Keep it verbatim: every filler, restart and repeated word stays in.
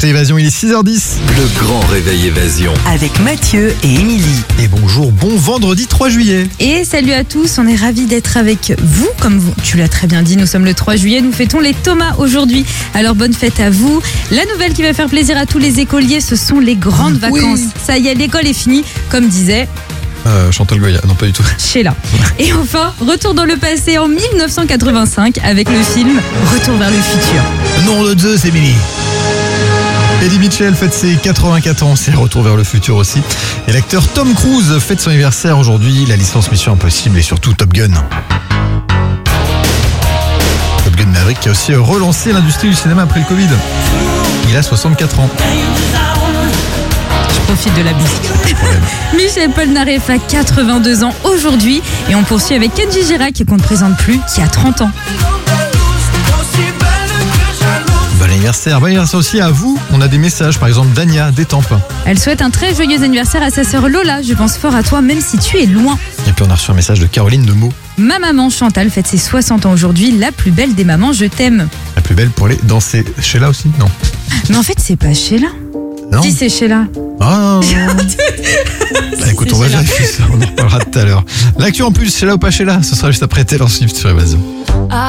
écoutez Évasion, il est six heures dix. Le grand réveil Évasion. Avec Mathieu et Émilie. Et bonjour, bon vendredi trois juillet. Et salut à tous, on est ravis d'être avec vous. Comme vous, tu l'as très bien dit, nous sommes le trois juillet, nous fêtons les Thomas aujourd'hui. Alors bonne fête à vous. La nouvelle qui va faire plaisir à tous les écoliers, ce sont les grandes Oui. vacances. Ça y est, l'école est finie, comme disait Euh, Chantal Goya, non pas du tout. Sheila. Et enfin, retour dans le passé en dix-neuf cent quatre-vingt-cinq avec le film Retour vers le futur. Nom de Zeus, Émilie. Eddie Mitchell fête ses quatre-vingt-quatre ans, c'est Retour vers le futur aussi. Et l'acteur Tom Cruise fête son anniversaire aujourd'hui, la licence Mission Impossible et surtout Top Gun. Top Gun Maverick qui a aussi relancé l'industrie du cinéma après le Covid. Il a soixante-quatre ans. Je profite de la musique. Michel Polnareff a quatre-vingt-deux ans aujourd'hui et on poursuit avec Kenji Girac qu'on ne présente plus, qui a trente ans. Bon anniversaire, bon anniversaire aussi à vous. On a des messages, par exemple Dania d'Étampes. Elle souhaite un très joyeux anniversaire à sa sœur Lola. Je pense fort à toi, même si tu es loin. Et puis on a reçu un message de Caroline de Meaux. Ma maman Chantal fête ses soixante ans aujourd'hui. La plus belle des mamans, je t'aime. La plus belle pour aller danser. Sheila aussi? Non. Mais en fait, c'est pas Sheila. Non. Si, c'est Sheila. Ah. Bah, écoute, on va Sheila. vérifier ça. On en reparlera tout à l'heure. L'actu en plus, Sheila ou pas Sheila, ce sera juste après Taylor Swift sur Évasion.